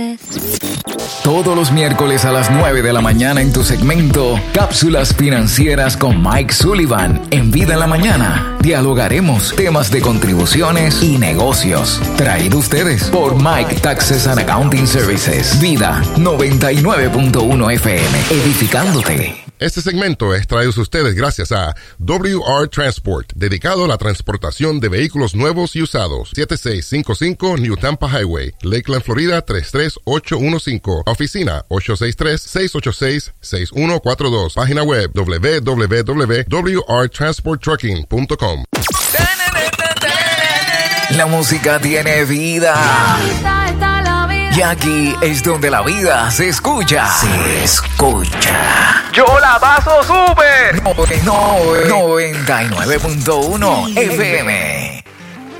vez. Todos los miércoles a las 9 de la mañana en tu segmento Cápsulas Financieras con Mike Sullivan. En Vida en la Mañana dialogaremos temas de contribuciones y negocios. Traído ustedes por Mike Taxes and Accounting Services. Vida 99.1 FM. Edificándote. Este segmento es traído a ustedes gracias a WR Transport, dedicado a la transportación de vehículos nuevos y usados. 7655 New Tampa Highway, Lakeland, Florida 33815. Oficina 863-686-6142. Página web www.wrtransporttrucking.com. La música tiene vida. Y aquí es donde la vida se escucha. Se escucha. ¡Yo la paso súper! 99.1 FM.